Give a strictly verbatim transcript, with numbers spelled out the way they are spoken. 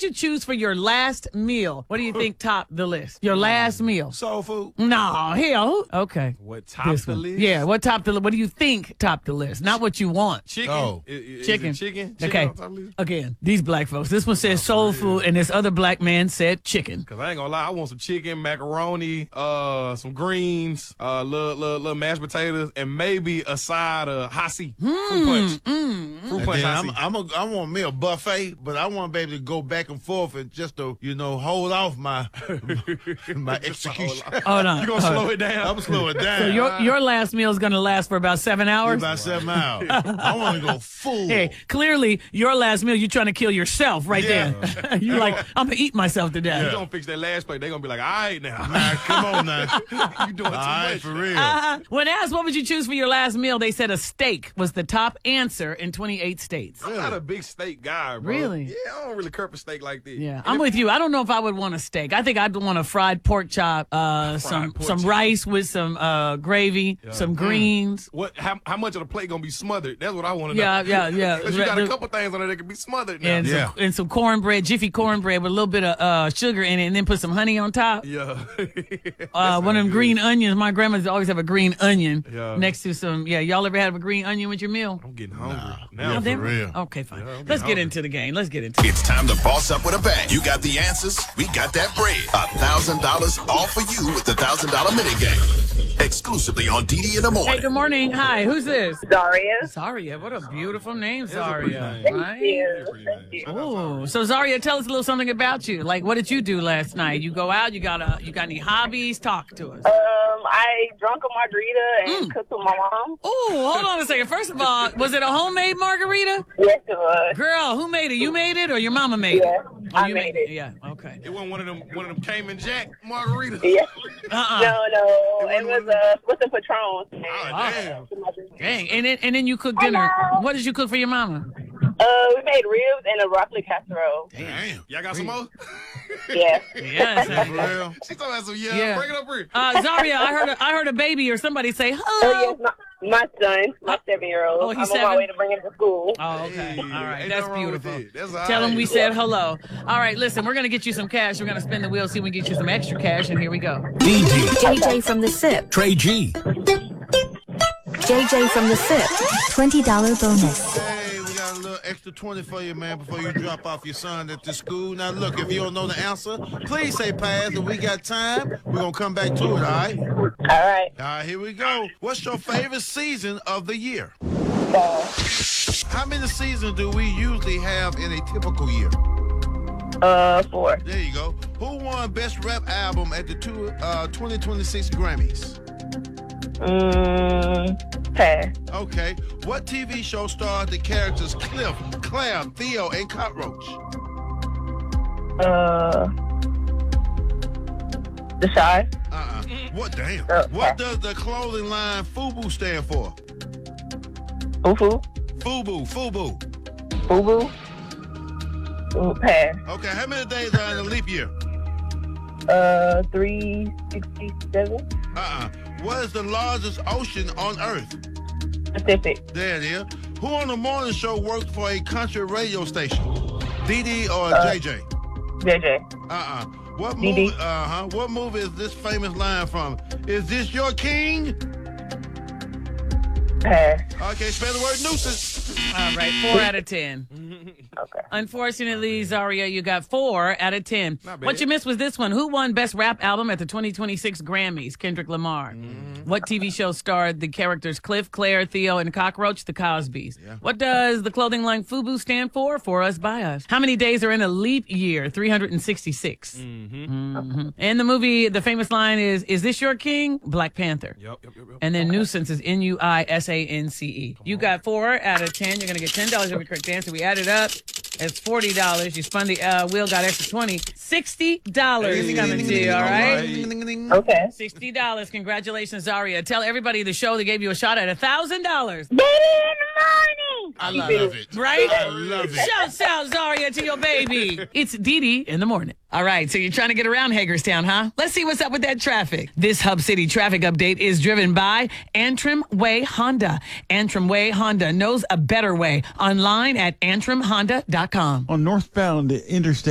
would you choose for your last meal? What do you think topped the list? Your last meal. Soul food. No, hell. Okay. What topped the list? Yeah, what topped the list? What do you think topped the list? Not what you want. Chicken. Oh. Is, is Chicken. It chicken. Chicken Okay. on top of the list? Again, these black folks. This one says soul food, and this other black man said chicken. Cause I ain't gonna lie, I want some chicken, macaroni, uh, some greens, uh, little, little, little mashed potatoes, and maybe a side of hot C. Mm, Fruit punch. mm, Fruit And punch then hot I'm, C. I'm a, I want me a buffet, but I want to be able to go back and forth and just to, you know, hold off my my execution. Hold on. You gonna hold slow on. it down? I'm slow it down. So your your last meal is going to last for about seven hours? about seven hours. I want to go full. Hey, clearly, your last meal, you're trying to kill yourself right Yeah. there. You're like, I'm going to eat myself to death. You don't fix that last plate, they gonna be like, all right now. Nah, come on now. You doing too All right, much. for real. Uh, when asked what would you choose for your last meal, they said a steak was the top answer in twenty-eight states. I'm not a big steak guy, bro. Really? Yeah, I don't really care for steak like this. Yeah, And I'm if- with you. I don't know if I would want a steak. I think I'd want a fried pork chop, uh, some pork some chop. rice with some uh, gravy, some greens. What? How, how much of the plate gonna be smothered? That's what I want to know. Yeah, yeah, yeah. Because you got Re- a couple things on there that can be smothered now. And, Yeah. some, and some cornbread, Jiffy cornbread with a little bit of uh, sugar in it, and then put some honey on top. yeah. Uh, one of them green onions. My grandmother always have a green onion Yeah. next to some. Yeah, y'all ever have a green onion with your meal? I'm getting hungry Yeah, now. for Then- real. Okay, fine. Yeah, I'm Let's getting get hungry. into the game. Let's get into it. It's time to boss up with a bang. You got the answers. We got that bread. A thousand dollars all for you with the thousand dollar mini game. Exclusively on D D in the Hey, morning. good morning. Hi, who's this? Zaria. Zaria. What a beautiful name, That's a pretty Zaria. name. Right? Yeah, thank you. Oh, so Zaria, tell us a little something about you. Like, what did you do last night? You go out. You got a. You got any hobbies? Talk to us. Um, I drank a margarita and Mm. cooked with my mom. Oh, hold on a second. First of all, was it a homemade margarita? Yes, it was. Girl, who made it? You made it, or your mama made it? Yeah, Oh, I you made it. Yeah. Okay. It wasn't one of them one of them Cayman Jack margaritas. Yeah. Uh-uh. No, no, It it wasn't was uh, with the Patron. Oh, damn. Dang. And then and then you cook dinner. What did you cook for your mama? Uh, we made ribs and a broccoli casserole. Damn. Y'all got some more? Yeah. Yes. For real. She talking about some, yeah, Yeah. bring it up here. Uh, Zaria, I heard a, I heard a baby or somebody say hello. Oh, yes, my, my son, my seven-year-old. Oh, I'm he's on seven? my way to bring him to school. Oh, okay. Hey, All right. ain't That's nothing wrong with beautiful. it. That's all Tell right. him we said hello. All right, listen, we're going to get you some cash. We're going to spin the wheel, see if we can get you some extra cash, and here we go. D D, J J from the S I P. Trey G, J J from the S I P. twenty dollars bonus. Hey, we got a little extra twenty for you, man, before you drop off your son at the school. Now, look, if you don't know the answer, please say pass. If we got time, we're going to come back to it, all right? All All right. right, here we go. What's your favorite season of the year? Fall. How many seasons do we usually have in a typical year? Uh, four. There you go. Who won Best Rap Album at the two, uh, twenty twenty-six Grammys? Mm, pass. Okay. What T V show starred the characters Cliff, Claire, Theo, and Cockroach? Uh, The Shy. Uh-uh. What, damn. Uh, What does the clothing line FUBU stand for? Fufu. FUBU, FUBU. Boo-boo. Ooh, pass. Okay, how many days are in a leap year? Uh, three sixty-seven. Uh-uh. What is the largest ocean on Earth? Pacific. There it is. Who on the morning show worked for a country radio station? D D or Uh, J J? J J. Uh-uh. What D D. movie, uh-huh. What movie is this famous line from? Is this your king? Pass. Okay, spell the word nuisance. All right, four out of ten. Okay. Unfortunately, Zaria, you got four out of ten. Not bad. What you missed was this one. Who won Best Rap Album at the twenty twenty-six Grammys? Kendrick Lamar. Mm-hmm. What T V show starred the characters Cliff, Claire, Theo, and Cockroach? The Cosbys. What does the clothing line FUBU stand for? For us, by us. How many days are in a leap year? three hundred sixty-six. Mm-hmm. Mm-hmm. And the movie, the famous line is, "Is this your king?" Black Panther. Yep, yep, yep, yep. And then nuisance is N U I S A N C E. You got four out of ten. You're going to get ten dollars every correct answer. We added up. It's forty dollars. You spun the uh, wheel, got extra twenty. sixty dollars coming to you, all right? Okay. sixty dollars. Congratulations, Zaria. Tell everybody the show that gave you a shot at one thousand dollars. Baby in the morning. I love it. Right? I love it. Shouts out, Zaria, to your baby. It's Dee Dee in the morning. All right, so you're trying to get around Hagerstown, huh? Let's see what's up with that traffic. This Hub City traffic update is driven by Antrim Way Honda. Antrim Way Honda knows a better way. Online at antrim honda dot com. On northbound Interstate